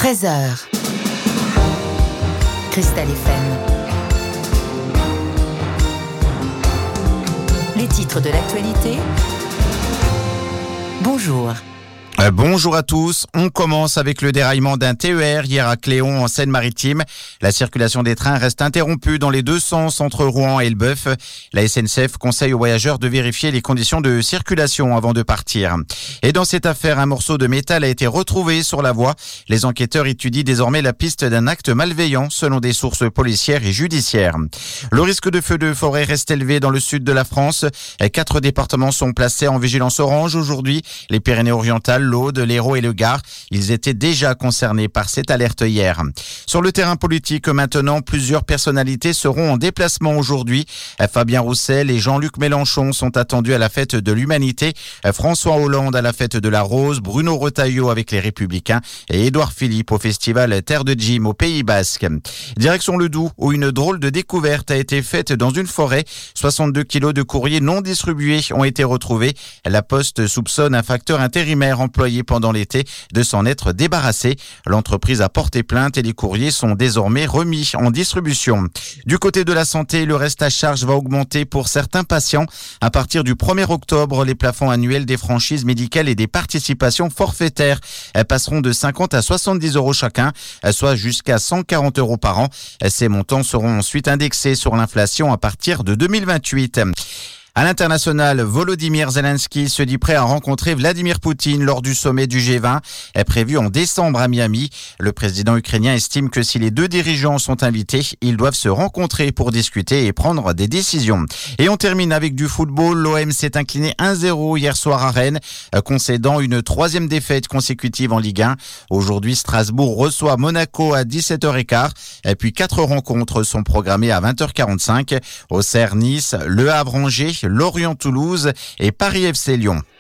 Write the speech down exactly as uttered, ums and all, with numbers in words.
treize heures. Cristal F M. Les titres de l'actualité. Bonjour. Euh, bonjour à tous. On commence avec le déraillement d'un T E R hier à Cléon en Seine-Maritime. La circulation des trains reste interrompue dans les deux sens entre Rouen et Elbeuf. La S N C F conseille aux voyageurs de vérifier les conditions de circulation avant de partir. Et dans cette affaire, un morceau de métal a été retrouvé sur la voie. Les enquêteurs étudient désormais la piste d'un acte malveillant selon des sources policières et judiciaires. Le risque de feu de forêt reste élevé dans le sud de la France. Quatre départements sont placés en vigilance orange aujourd'hui. Les Pyrénées-Orientales, l'Aude, l'Hérault et le Gard. Ils étaient déjà concernés par cette alerte hier. Sur le terrain politique, maintenant, plusieurs personnalités seront en déplacement aujourd'hui. Fabien Roussel et Jean-Luc Mélenchon sont attendus à la fête de l'Humanité. François Hollande à la fête de la Rose, Bruno Retailleau avec les Républicains et Édouard Philippe au festival Terre de Gym au Pays Basque. Direction le Doubs où une drôle de découverte a été faite dans une forêt. soixante-deux kilos de courriers non distribués ont été retrouvés. La Poste soupçonne un facteur intérimaire employé pendant l'été de s'en être débarrassé. L'entreprise a porté plainte et les courriers sont désormais remis en distribution. Du côté de la santé, le reste à charge va augmenter pour certains patients. À partir du premier octobre, les plafonds annuels des franchises médicales et des participations forfaitaires passeront de cinquante à soixante-dix euros chacun, soit jusqu'à cent quarante euros par an. Ces montants seront ensuite indexés sur l'inflation à partir de deux mille vingt-huit. À l'international, Volodymyr Zelensky se dit prêt à rencontrer Vladimir Poutine lors du sommet du G vingt, prévu en décembre à Miami. Le président ukrainien estime que si les deux dirigeants sont invités, ils doivent se rencontrer pour discuter et prendre des décisions. Et on termine avec du football. L'O M s'est incliné un zéro hier soir à Rennes, concédant une troisième défaite consécutive en Ligue un. Aujourd'hui, Strasbourg reçoit Monaco à dix-sept heures quinze. Et puis quatre rencontres sont programmées à vingt heures quarante-cinq. Auxerre, Nice, Le Havre, Angers, Lorient, Toulouse et Paris F C Lyon.